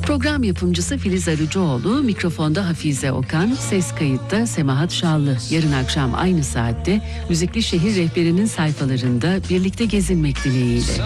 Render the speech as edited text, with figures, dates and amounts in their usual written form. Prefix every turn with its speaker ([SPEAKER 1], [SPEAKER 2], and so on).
[SPEAKER 1] Program yapımcısı Filiz Arıcıoğlu, mikrofonda Hafize Okan, ses kayıtta Semahat Şallı. Yarın akşam aynı saatte Müzikli Şehir Rehberi'nin sayfalarında birlikte gezinmek dileğiyle.